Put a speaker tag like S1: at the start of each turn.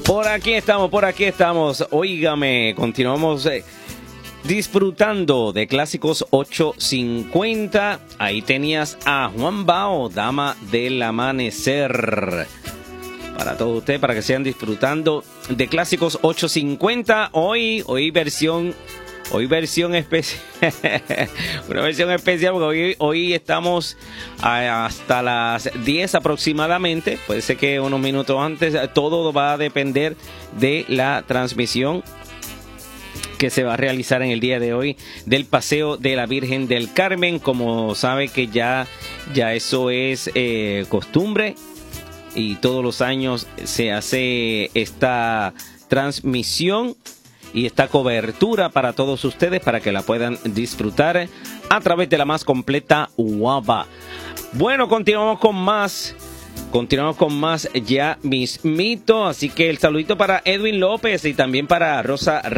S1: Por aquí estamos. Óigame, continuamos disfrutando de Clásicos 850. Ahí tenías a Juan Bao, Dama del Amanecer. Para todos ustedes, para que sigan disfrutando de Clásicos 850. Hoy versión especial. Una versión especial porque hoy estamos hasta las 10 aproximadamente. Puede ser que unos minutos antes. Todo va a depender de la transmisión que se va a realizar en el día de hoy del Paseo de la Virgen del Carmen. Como sabe que ya eso es costumbre y todos los años se hace esta transmisión y esta cobertura para todos ustedes para que la puedan disfrutar a través de la más completa guapa. Bueno, continuamos con más ya mismito, así que el saludito para Edwin López y también para Rosa